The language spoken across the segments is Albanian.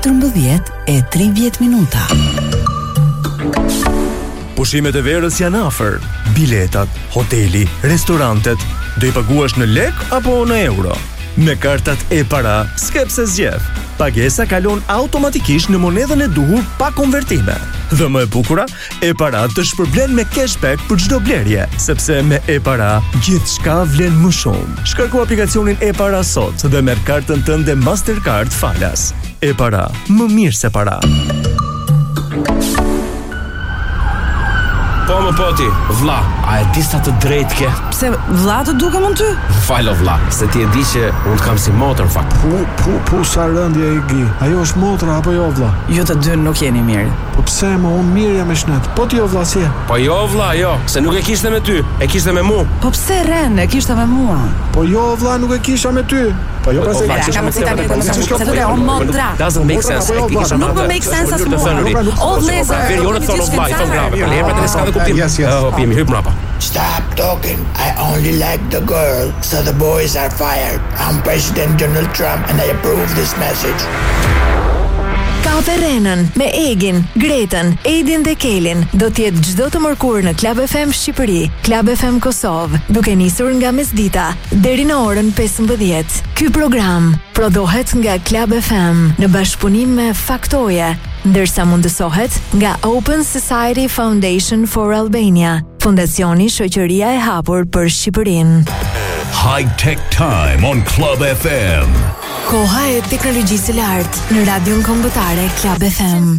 14:30. Pushimet e verës janë afër. Biletat, hoteli, restorantet, do I paguash në lek apo në euro? Me kartat e-para, skepse zgjedh. Pagesa kalon automatikisht në monedhën e duhur pa konvertime. Dhe më e bukura, e-para të shpërblen me cashback për çdo blerje, sepse me e-para gjithçka vlen më shumë. Shkarko aplikacionin e-para sot dhe merr kartën tënde Mastercard falas. E-para, më mirë se para. Po më poti, vlla, a e di sa të drejtë ke? Pse vlla të duke mund ty? Falo vlla, se ti e di që unë kam si motor fakt. Pu sa rëndje I gi. Ajo është motra apo jo vlla? Ju të dy nuk jeni mirë. Po pse më unë mirë jam me shnet. Po ti jo vlla si? Po jo vlla, jo, se nuk e kishte me ty, e kishte me mu. Po pse Ren, e kishte me mua? Po jo vlla, nuk e kisha me ty. Po jo pse Doesn't make sense. Nuk më make sense as mua. Old laser. Yes. Pimi, hyp mrapa. Stop talking. I only like the girl, so the boys are fired. I'm President Donald Trump and I approve this message. Kafe Renën me Egin, Gretën, Edin dhe Kelin do t'jetë çdo të mërkurë në Club FM Shqipëri, Club FM Kosovë, duke nisur nga mesdita deri në orën 15. Ky program prodhohet nga Club FM në bashkëpunim me Faktoje, ndërsa mundësohet nga Open Society Foundation for Albania, fondacioni Shoqëria e Hapur për Shqipërinë. High Tech Time on Club FM. Koha e teknologjisë së lartë në radion kombëtare Club FM.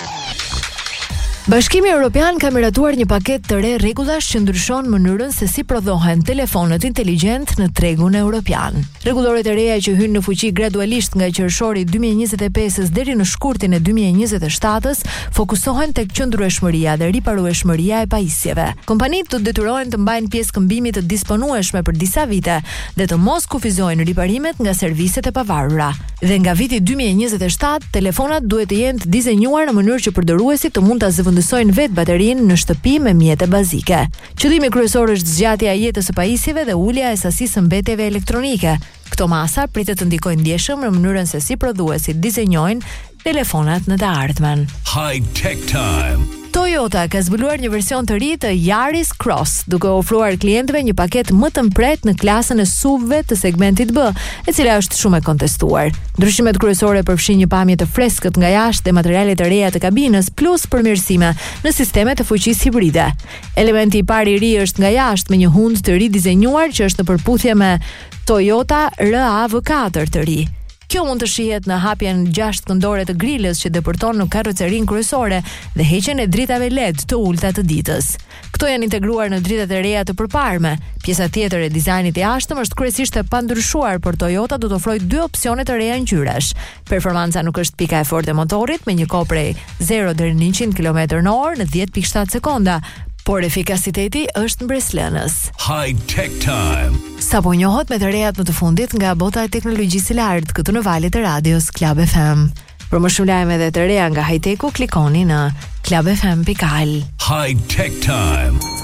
Bashkimi Evropian ka miratuar një paketë të re rregullash që ndryshon mënyrën se si prodhohen telefonët inteligjent në tregun evropian. Rregulloret e reja që hynë në fuqi gradualisht nga qershori 2025 deri në shkurtin e 2027 fokusohen tek qëndrueshmëria dhe riparueshmëria e pajisjeve. Kompanitë do detyrohen të mbajnë pjesë këmbimit të disponueshme për disa vite dhe të mos kufizojnë riparimet nga serviset e pavarura. Dhe nga viti 2027, telefonat duhet të jenë të dizenjuar në mënyrë që përdoruesit të mund ta zëvendësojnë vetë baterinë në shtëpi me mjete bazike. Qëllimi kryesor është zgjatja e jetës së pajisjeve dhe ulja e sasisë së mbetjeve elektronike. Këto masa pritet të ndikojnë ndjeshëm në mënyrën se si prodhuesit dizenjojnë telefonat në të ardhmen. High Tech Time. Toyota ka zbuluar një version të ri të Yaris Cross, duke ofruar klientëve një paketë më të mpret në klasën e SUV-ve të segmentit B, e cila është shumë e kontestuar. Ndryshimet kryesore përfshin një pamje të freskët nga jashtë dhe materiale të reja të kabinës, plus përmirësime në sistemet të fuqisë hibride. Elementi I parë I ri është nga jashtë me një hund të ridizenjuar që është në përputhje me Toyota RAV4 të ri. Kjo mund të shihet në hapjen 6 këndore të grilës që depërton në karrocerinë kryesore dhe heqjen e dritave LED të ulta të ditës. Këto janë integruar në dritat e reja të përparme. Pjesa tjetër e dizajnit I jashtëm është kryesisht e pandryshuar, por Toyota do të ofrojë 2 opsione të reja ngjyrash. Performanca nuk është pika e fortë e motorit, me një kohë prej 0 deri në 100 km/h në 10.7 sekonda. Por efikasiteti është mbreslënës. High Tech Time. Sapo njohët me të rejat më të fundit nga bota e teknologjisë së lartë këtu në valët e radios Club FM. Për më shumë lajme dhe të reja nga high-techu, klikoni në clubfm.al. High Tech Time.